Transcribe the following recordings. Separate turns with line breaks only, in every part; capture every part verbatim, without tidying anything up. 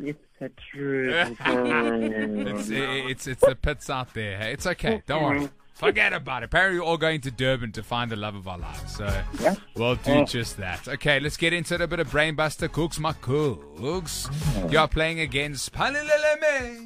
It's the truth.
it's, it's, it's the pits out there. Hey, it's okay. Don't worry. Forget about it. Apparently, we're all going to Durban to find the love of our lives. So
Yeah.
we'll do
Oh.
just that. Okay, let's get into it. A bit of Brainbuster. Cooks, my cooks. You are playing against Palileleme.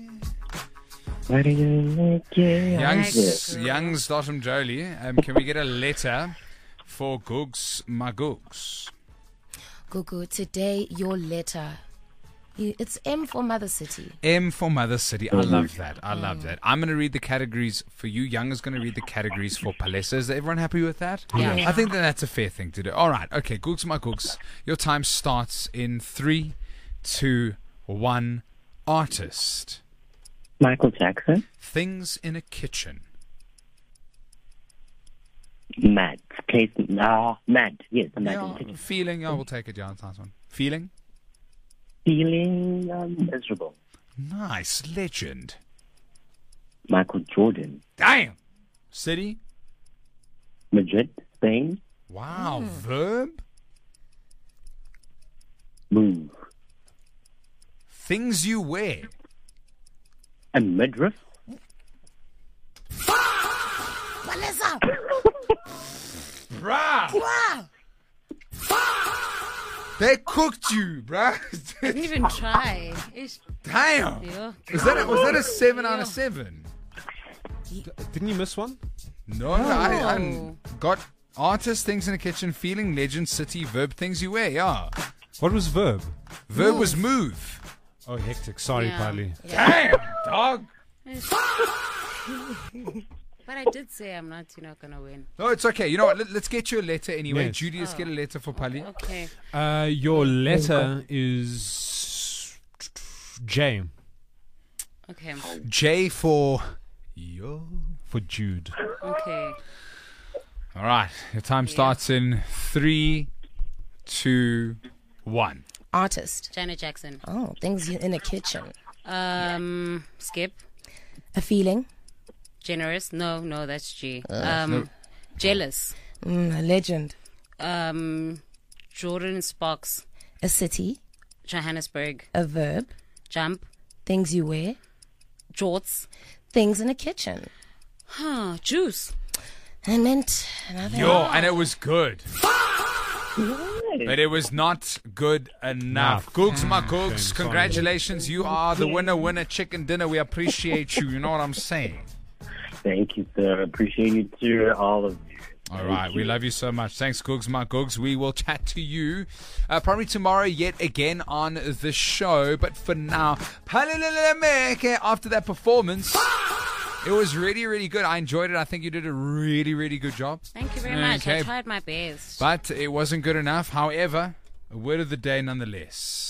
Young's, Young's Dottam Jolie. Um, can we get a letter for Googs, my Googs?
Gugu, today your letter. You, it's M for Mother City.
M for Mother City. I love that. I love that. I'm going to read the categories for you. Young is going to read the categories for Palesa. Is everyone happy with that?
Yeah.
I think that that's a fair thing to do. All right. Okay. Googs, my Googs. Your time starts in three, two, one. Artist.
Michael Jackson.
Things in a kitchen.
Mad. Case, ah, mad. Yes, the mad.
Yeah, feeling. I will take it. Yeah, nice one. Feeling.
Feeling um, miserable.
Nice. Legend.
Michael Jordan.
Damn. City.
Madrid, Spain.
Wow. Verb.
Move.
Things you wear.
A midriff.
Palesa!
Bruh.
Wow!
They cooked you, bruh.
Didn't even try. Ish.
Damn.
Yeah.
Was that a, was that a seven out of seven?
Didn't you miss one?
No, I, I got artist, things in the kitchen, feeling, legend, city, verb, things you wear. Yeah,
What was verb?
verb was move.
Oh, hectic. Sorry,
Yeah.
Pali.
Damn, dog.
But I did say I'm not, you know, gonna win.
No, it's okay. You know what? Let, let's get you a letter anyway.
Yes.
Judy, let's get a letter for Pali.
Okay.
Uh, your letter is J
Okay.
J for yo.
for Jude.
Okay.
All right, your time starts in three, two, one.
Artist.
Janet Jackson.
Oh, things in a kitchen.
Um, Skip.
A feeling.
Generous. No, no, that's G. Um, jealous.
Mm, a legend.
Um, Jordan Sparks.
A city.
Johannesburg.
A verb.
Jump.
Things you wear.
Jorts.
Things in a kitchen.
Huh. Juice.
I meant another.
Yo, and it was good. But it was not good enough. Googs, my Googs,
Shame,
congratulations. You are the winner, winner, chicken dinner. We appreciate you. You know what I'm saying?
Thank you, sir. Appreciate you too, all of you.
All
Thank
right. We
you.
love you so much. Thanks, Googs, my Googs. We will chat to you uh, probably tomorrow yet again on the show. But for now, Palileleme, after that performance, it was really, really good. I enjoyed it. I think you did a really, really good job.
Thank you very much.
Okay.
I tried my best.
But it wasn't good enough. However, a word of the day nonetheless.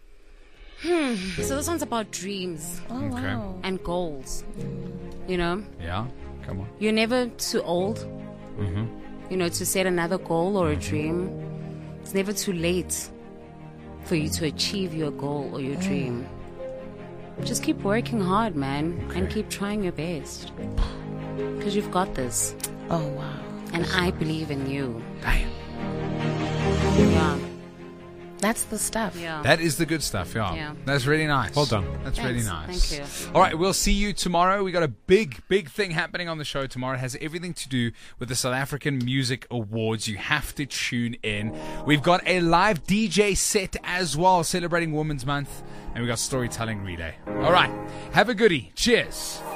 So this one's about dreams
Oh,
Okay.
wow.
and goals. You know,
Yeah? Come on.
you're never too old, you know, to set another goal or a dream. It's never too late for you to achieve your goal or your dream. Just keep working hard, man, and keep trying your best. Because you've got this.
Oh, wow.
And I believe in you.
Damn.
Yeah.
That's the stuff.
Yeah.
That is the good stuff, yeah.
Yeah.
That's really nice.
Well done.
That's
Thanks.
really nice.
Thank you.
All right, we'll see you tomorrow. We got a big, big thing happening on the show tomorrow. It has everything to do with the South African Music Awards. You have to tune in. We've got a live D J set as well, celebrating Women's Month. And we got storytelling relay. All right, have a goodie. Cheers.